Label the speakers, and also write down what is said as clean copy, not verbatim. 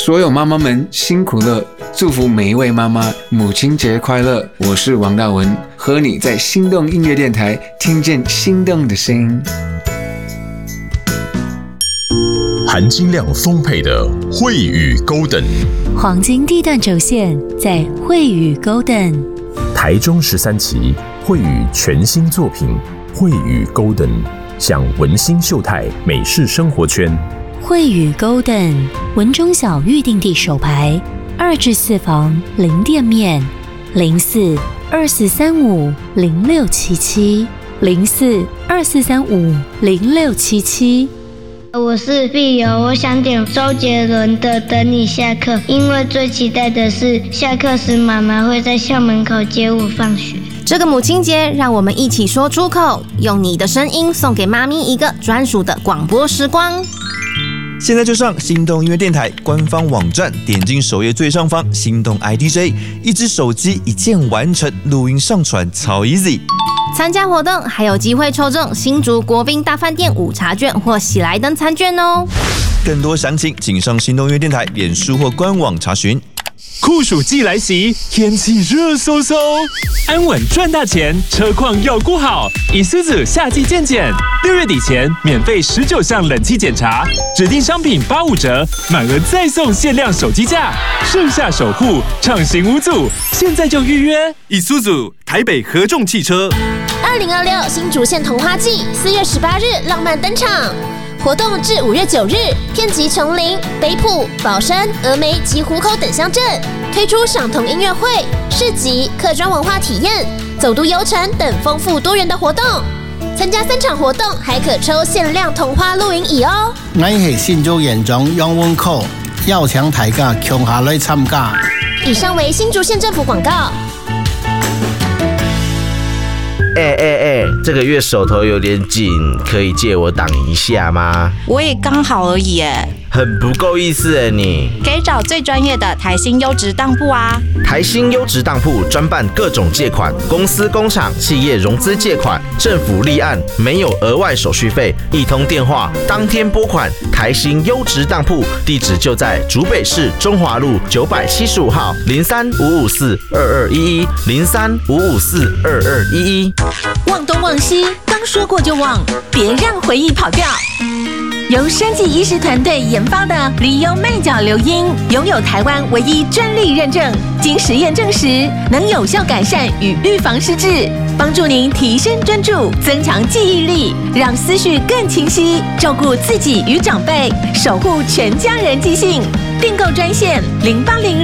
Speaker 1: 所有妈妈们辛苦了，祝福每一位妈妈母亲节快乐。我是王大文，和你在心动音乐电台听见心动的声音。
Speaker 2: 含金量丰沛的慧宇 Golden，
Speaker 3: 黄金地段轴线在慧宇 Golden。
Speaker 2: 台中13期慧宇全新作品慧宇 Golden， 向文心秀泰美式生活圈。
Speaker 3: 慧宇 Golden 文中小预定地首排，2至4房零店面，0424350677，0424350677。
Speaker 4: 我是碧友，我想点周杰伦的《等你下课》，因为最期待的是下课时妈妈会在校门口接我放学。
Speaker 5: 这个母亲节，让我们一起说出口，用你的声音送给妈咪一个专属的广播时光。
Speaker 6: 现在就上心动音乐电台官方网站，点进首页最上方心动 IDJ， 一只手机一键完成录音上传，超 easy。
Speaker 5: 参加活动还有机会抽中新竹国宾大饭店午茶券或喜来登餐券哦。
Speaker 6: 更多详情请上心动音乐电台脸书或官网查询。
Speaker 7: 酷暑季来袭，天气热飕飕，安稳赚大钱，车况要顾好。Isuzu 夏季健检，6月底前免费19项冷气检查，指定商品85折，满额再送限量手机架，盛夏守护，畅行无阻，现在就预约。Isuzu 台北合众汽车。
Speaker 8: 2026新竹县桐花季4月18日浪漫登场。活动至5月9日，遍及琼林、北埔、宝山、峨眉及湖口等乡镇，推出赏桐音乐会、市集、客庄文化体验、走读游程等丰富多元的活动。参加3场活动，还可抽限量桐花露营椅哦。
Speaker 9: 我是新竹县长杨文科，要请大家共下来参加。
Speaker 8: 以上为新竹县政府广告。
Speaker 10: 这个月手头有点紧，可以借我挡一下吗？
Speaker 11: 我也刚好而已耶。
Speaker 10: 很不够意思耶你。
Speaker 11: 可以找最专业的台新优质当铺啊。
Speaker 10: 台新优质当铺专办各种借款，公司、工厂、企业融资借款，政府立案，没有额外手续费，一通电话当天拨款。台新优质当铺地址就在竹北市中华路975号，03-554-2211，03-554-2211。
Speaker 12: 忘东忘西，刚说过就忘，别让回忆跑掉。由生技医师团队研发的利优麦角硫因，拥有台湾唯一专利认证，经实验证实能有效改善与预防失智，帮助您提升专注，增强记忆力，让思绪更清晰，照顾自己与长辈，守护全家人记性。订购专线